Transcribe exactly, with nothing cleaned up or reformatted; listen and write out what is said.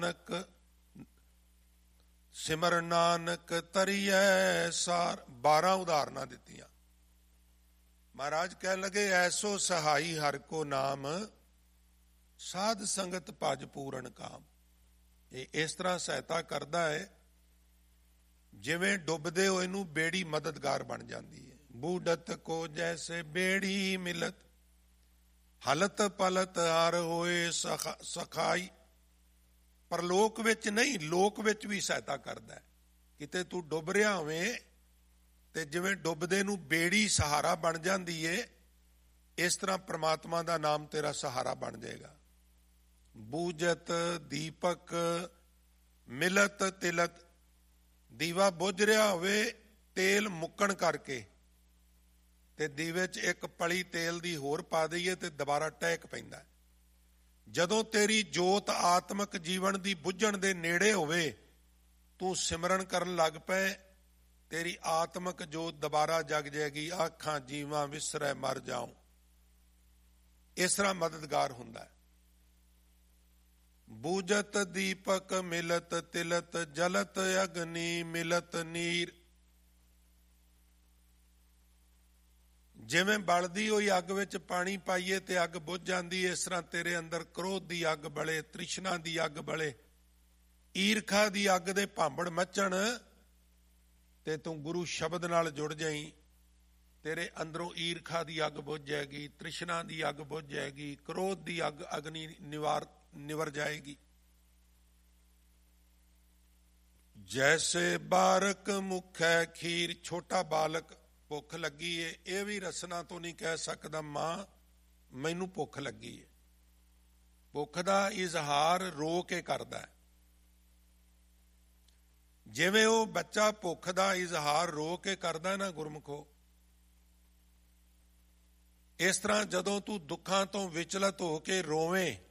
ਨਾਨਕ ਸਿਮਰ ਨਾਨਕ ਤਰੀਐ ਸਾਰ। ਬਾਰਾਂ ਉਦਾਹਰਨਾਂ ਦਿੱਤੀਆਂ। ਮਹਾਰਾਜ ਕਹਿਣ ਲੱਗੇ ਐਸੋ ਸਹਾਈ ਹਰਿ ਕੋ ਨਾਮ, ਸਾਧ ਸੰਗਤ ਭਜ ਪੂਰਨ ਕਾਮ। ਇਹ ਇਸ ਤਰ੍ਹਾਂ ਸਹਾਇਤਾ ਕਰਦਾ ਹੈ ਜਿਵੇਂ ਡੁੱਬਦੇ ਹੋਏ ਨੂੰ ਬੇੜੀ ਮਦਦਗਾਰ ਬਣ ਜਾਂਦੀ ਹੈ। ਬੂਢਤ ਕੋ ਜੈਸੇ ਬੇੜੀ ਮਿਲਤ, ਹਲਤ ਪਲਤ ਹਰ ਹੋਏ ਸਖਾਈ। ਪਰਲੋਕ ਵਿੱਚ ਨਹੀਂ, ਲੋਕ ਵਿੱਚ ਵੀ ਸਹਾਇਤਾ ਕਰਦਾ ਹੈ। ਕਿਤੇ ਤੂੰ ਡੁੱਬ ਰਿਹਾ ਹੋਵੇਂ ਤੇ ਜਿਵੇਂ ਡੁੱਬਦੇ ਨੂੰ ਬੇੜੀ ਸਹਾਰਾ ਬਣ ਜਾਂਦੀ ਏ, ਇਸ ਤਰ੍ਹਾਂ ਪ੍ਰਮਾਤਮਾ ਦਾ ਨਾਮ ਤੇਰਾ ਸਹਾਰਾ ਬਣ ਜਾਏਗਾ। ਬੂਝਤ ਦੀਪਕ ਮਿਲਤ ਤਿਲਤ, ਦੀਵਾ ਬੁੱਝ ਰਿਹਾ ਹੋਵੇ ਤੇਲ ਮੁੱਕਣ ਕਰਕੇ ਤੇ ਦੀਵੇ 'ਚ ਇੱਕ ਪਲੀ ਤੇਲ ਦੀ ਹੋਰ ਪਾ ਦਈਏ ਤੇ ਦੁਬਾਰਾ ਟਹਿਕ ਪੈਂਦਾ। ਜਦੋਂ ਤੇਰੀ ਜੋਤ ਆਤਮਿਕ ਜੀਵਨ ਦੀ ਬੁੱਝਣ ਦੇ ਨੇੜੇ ਹੋਵੇ, ਤੂੰ ਸਿਮਰਨ ਕਰਨ ਲੱਗ ਪਏ, ਤੇਰੀ ਆਤਮਿਕ ਜੋਤ ਦੁਬਾਰਾ ਜਗ ਜਾਏਗੀ। ਆਖਾਂ ਜੀਵਾਂ ਵਿਸਰੈ ਮਰ ਜਾਉ। ਇਸ ਤਰ੍ਹਾਂ ਮਦਦਗਾਰ ਹੁੰਦਾ ਹੈ। ਬੂਝਤ ਦੀਪਕ ਮਿਲਤ ਤਿਲਤ, ਜਲਤ ਅਗਨੀ ਮਿਲਤ ਨੀਰ। ਜਿਵੇਂ ਬਲਦੀ ਹੋਈ ਅੱਗ ਵਿੱਚ ਪਾਣੀ ਪਾਈਏ ਤੇ ਅੱਗ ਬੁੱਝ ਜਾਂਦੀ, ਇਸ ਤਰ੍ਹਾਂ ਤੇਰੇ ਅੰਦਰ ਕ੍ਰੋਧ ਦੀ ਅੱਗ ਬਲੇ, ਤ੍ਰਿਸ਼ਨਾ ਦੀ ਅੱਗ ਬਲੇ, ਈਰਖਾ ਦੀ ਅੱਗ ਦੇ ਭਾਂਬੜ ਮੱਚਣ ਤੇ ਤੂੰ ਗੁਰੂ ਸ਼ਬਦ ਨਾਲ ਜੁੜ ਜਾਈਂ। ਤੇਰੇ ਅੰਦਰੋਂ ਈਰਖਾ ਦੀ ਅੱਗ ਬੁੱਝ ਜਾਏਗੀ, ਤ੍ਰਿਸ਼ਨਾ ਦੀ ਅੱਗ ਬੁੱਝ ਜਾਏਗੀ, ਕ੍ਰੋਧ ਦੀ ਅੱਗ ਅਗਨੀ ਨਿਵਾਰ ਨਿਵਰ ਜਾਏਗੀ। ਜੈਸੇ ਬਾਰਕ ਮੁਖੈ ਖੀਰ, ਛੋਟਾ ਬਾਲਕ ਭੁੱਖ ਲੱਗੀ ਏ, ਇਹ ਵੀ ਰਸਨਾ ਤੋਂ ਨਹੀਂ ਕਹਿ ਸਕਦਾ ਮਾਂ ਮੈਨੂੰ ਭੁੱਖ ਲੱਗੀ ਏ। ਭੁੱਖ ਦਾ ਇਜ਼ਹਾਰ ਰੋ ਕੇ ਕਰਦਾ। ਜਿਵੇਂ ਉਹ ਬੱਚਾ ਭੁੱਖ ਦਾ ਇਜ਼ਹਾਰ ਰੋ ਕੇ ਕਰਦਾ ਨਾ ਗੁਰਮੁਖੋ, ਇਸ ਤਰ੍ਹਾਂ ਜਦੋਂ ਤੂੰ ਦੁੱਖਾਂ ਤੋਂ ਵਿਚਲਤ ਹੋ ਕੇ ਰੋਵੇਂ